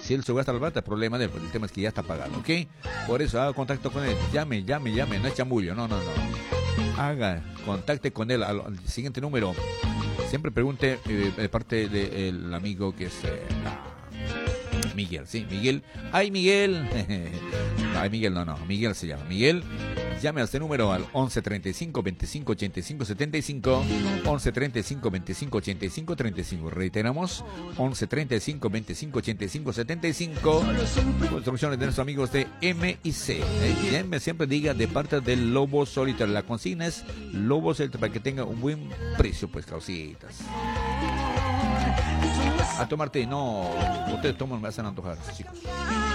Si él subasta la plata, problema de él, porque el tema es que ya está pagado, ¿ok? Por eso haga contacto con él. Llame, no es chambullo, no. Haga, contacte con él al siguiente número. Siempre pregunte de parte del amigo que es Miguel, ¿sí? Miguel. ¡Ay, Miguel! Ay, Miguel, no. Miguel se llama. Miguel, llame a este número al 11 35 25 85 75. 11 35 25 85 35. Reiteramos, 11 35 25 85 75. Construcciones de nuestros amigos de M&C. Siempre diga de parte del Lobo Solitario. La consigna es Lobo Solitario para que tenga un buen precio, pues, causitas. A tomarte, no, ustedes toman, me hacen antojar, chicos.